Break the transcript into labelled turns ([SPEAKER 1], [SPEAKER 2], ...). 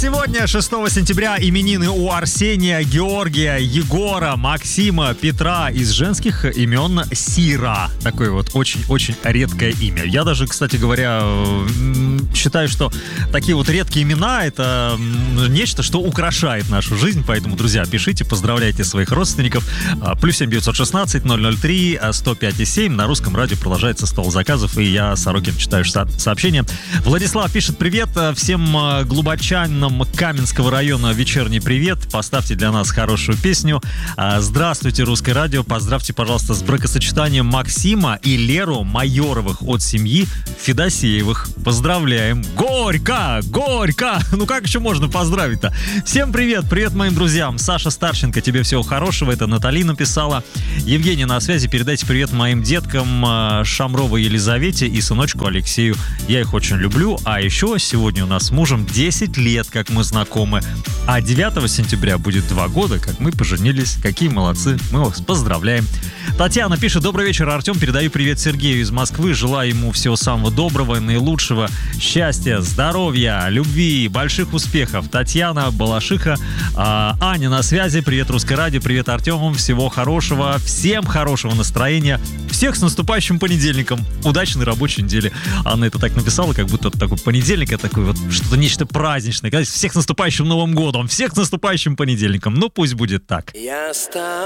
[SPEAKER 1] Сегодня, 6 сентября, именины у Арсения, Георгия, Егора, Максима, Петра. Из женских имен Сира. Такое вот очень-очень редкое имя. Я даже, кстати говоря, считаю, что такие вот редкие имена — это нечто, что украшает нашу жизнь. Поэтому, друзья, пишите, поздравляйте своих родственников. +7 916 003 105,7. На русском радио продолжается стол заказов, и я, Сорокин, читаю сообщение. Владислав пишет: привет всем глубочанам Каменского района, вечерний привет. Поставьте для нас хорошую песню. Здравствуйте, Русское радио. Поздравьте, пожалуйста, с бракосочетанием Максима и Леру Майоровых от семьи Федосеевых. Поздравляем. Горько! Горько! Ну как еще можно поздравить-то? Всем привет! Привет моим друзьям. Саша Старченко, тебе всего хорошего. Это Натали написала. Евгения на связи. Передайте привет моим деткам Шамровой Елизавете и сыночку Алексею. Я их очень люблю. А еще сегодня у нас с мужем 10 лет, как мы знакомы. А 9 сентября будет 2 года, как мы поженились. Какие молодцы. Мы вас поздравляем. Татьяна пишет: добрый вечер, Артем. Передаю привет Сергею из Москвы. Желаю ему всего самого доброго, наилучшего, счастья, здоровья, любви, больших успехов. Татьяна Балашиха. Аня на связи. Привет, Русское радио. Привет, Артем. Всего хорошего. Всем хорошего настроения. Всех с наступающим понедельником. Удачной рабочей недели. Анна это так написала, как будто это такой понедельник, это такой вот что-то нечто праздничное. Всех с наступающим Новым годом. Всех с наступающим понедельником. Ну пусть будет так.